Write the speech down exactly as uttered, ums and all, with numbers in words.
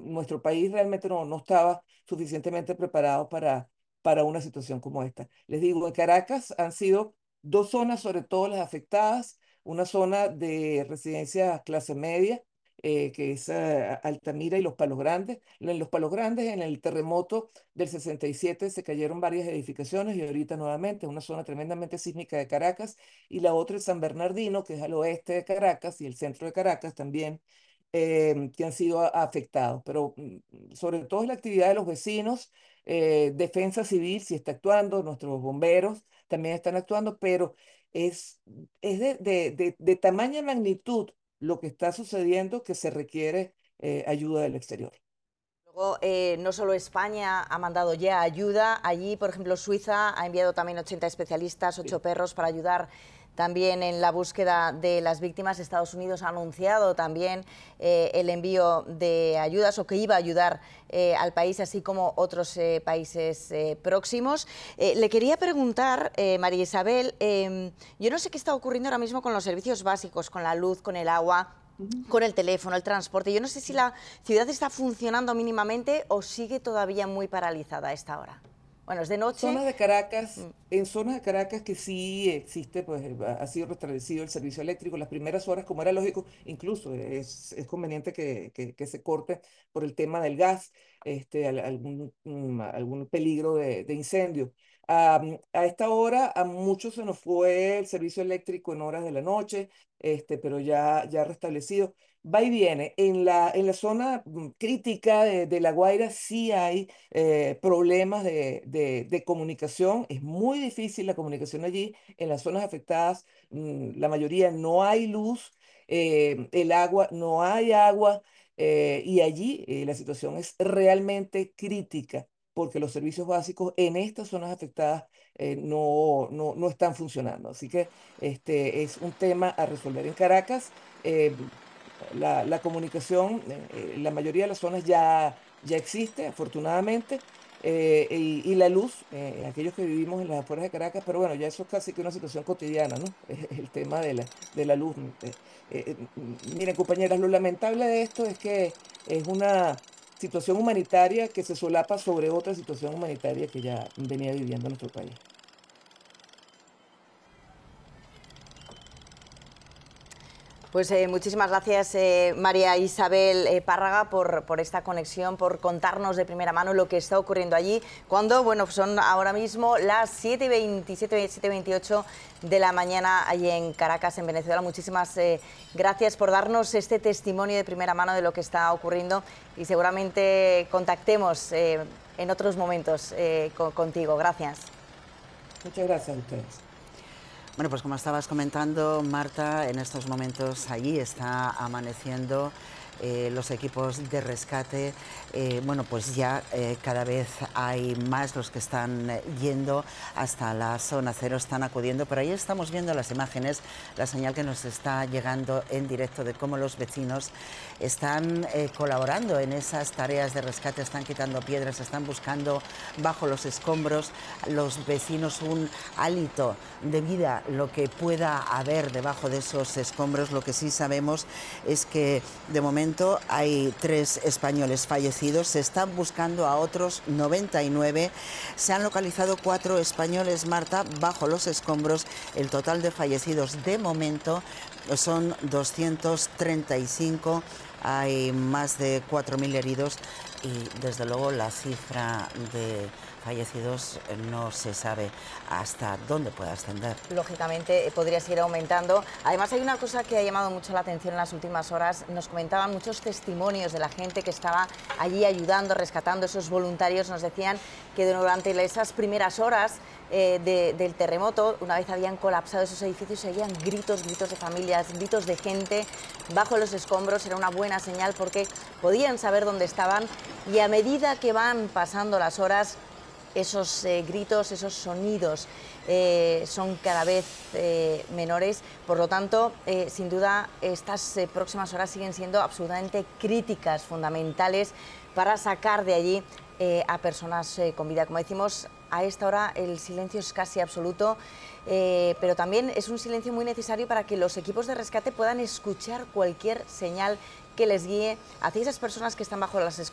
nuestro país realmente no, no estaba suficientemente preparado para, para una situación como esta. Les digo, en Caracas han sido dos zonas, sobre todo las afectadas, una zona de residencia clase media, eh, que es eh, Altamira y Los Palos Grandes. En Los Palos Grandes, en el terremoto del sesenta y siete, se cayeron varias edificaciones y ahorita nuevamente, una zona tremendamente sísmica de Caracas, y la otra es San Bernardino, que es al oeste de Caracas y el centro de Caracas también, eh, que han sido a- afectados. Pero mm, sobre todo es la actividad de los vecinos, eh, Defensa Civil sí está actuando, nuestros bomberos también están actuando, pero es, es de, de, de, de tamaña magnitud lo que está sucediendo que se requiere eh, ayuda del exterior. Luego, eh, no solo España ha mandado ya ayuda, allí, por ejemplo, Suiza ha enviado también ochenta especialistas, ocho Sí. perros para ayudar también en la búsqueda de las víctimas. Estados Unidos ha anunciado también eh, el envío de ayudas o que iba a ayudar eh, al país, así como otros eh, países eh, próximos. Eh, le quería preguntar, eh, María Isabel, eh, yo no sé qué está ocurriendo ahora mismo con los servicios básicos, con la luz, con el agua, Ujú. con el teléfono, el transporte. Yo no sé si la ciudad está funcionando mínimamente o sigue todavía muy paralizada a esta hora. Bueno, es de noche. Zonas de Caracas, en zonas de Caracas que sí existe, pues eh, ha ha sido restablecido el servicio eléctrico. Las primeras horas, como era lógico, incluso es, es conveniente que, que, que se corte por el tema del gas, este, al- algún, mm, algún peligro de, de incendio. A, a esta hora, a muchos se nos fue el servicio eléctrico en horas de la noche, este, pero ya, ya restablecido. Va y viene. En la, en la zona mm, crítica de, de La Guaira sí hay eh, problemas de, de- de comunicación. Es muy difícil la comunicación allí. En las zonas afectadas, mm, la mayoría no hay luz, eh, el agua, no hay agua, eh, y allí eh, la situación es realmente crítica porque los servicios básicos en estas zonas afectadas eh, no, no, no están funcionando. Así que este es un tema a resolver en Caracas. eh, la, la comunicación, eh, eh, la mayoría de las zonas ya, ya existe, afortunadamente, eh, y, y la luz, eh, aquellos que vivimos en las afueras de Caracas, pero bueno, ya eso es casi que una situación cotidiana, ¿no? El tema de la, de la luz. eh, eh, eh, Miren, compañeras, lo lamentable de esto es que es una situación humanitaria que se solapa sobre otra situación humanitaria que ya venía viviendo nuestro país. Pues eh, muchísimas gracias, eh, María Isabel eh, Párraga, por, por esta conexión, por contarnos de primera mano lo que está ocurriendo allí, cuando, bueno, son ahora mismo las siete y veintisiete, siete y veintiocho de la mañana allí en Caracas, en Venezuela. Muchísimas eh, gracias por darnos este testimonio de primera mano de lo que está ocurriendo y seguramente contactemos eh, en otros momentos eh, con, contigo. Gracias. Muchas gracias a ustedes. Bueno, pues como estabas comentando, Marta, en estos momentos allí está amaneciendo. Eh, los equipos de rescate, eh, bueno, pues ya eh, cada vez hay más los que están eh, yendo hasta la zona cero, están acudiendo. Pero ahí estamos viendo las imágenes, la señal que nos está llegando en directo de cómo los vecinos están eh, colaborando en esas tareas de rescate, están quitando piedras, están buscando bajo los escombros, los vecinos un hálito de vida, lo que pueda haber debajo de esos escombros. Lo que sí sabemos es que de momento hay tres españoles fallecidos, se están buscando a otros noventa y nueve, se han localizado cuatro españoles, Marta, bajo los escombros. El total de fallecidos de momento son doscientos treinta y cinco, hay más de cuatro mil heridos y desde luego la cifra de fallecidos no se sabe hasta dónde puede ascender. Lógicamente eh, podría seguir aumentando. Además, hay una cosa que ha llamado mucho la atención en las últimas horas. Nos comentaban muchos testimonios de la gente que estaba allí ayudando, rescatando. Esos voluntarios nos decían que durante esas primeras horas eh, de, del terremoto, una vez habían colapsado esos edificios, se oían gritos, gritos de familias, gritos de gente bajo los escombros. Era una buena señal porque podían saber dónde estaban, y a medida que van pasando las horas, esos eh, gritos, esos sonidos eh, son cada vez eh, menores. Por lo tanto, eh, sin duda, estas eh, próximas horas siguen siendo absolutamente críticas, fundamentales para sacar de allí eh, a personas eh, con vida. Como decimos, a esta hora el silencio es casi absoluto, eh, pero también es un silencio muy necesario para que los equipos de rescate puedan escuchar cualquier señal que les guíe hacia esas personas que están bajo las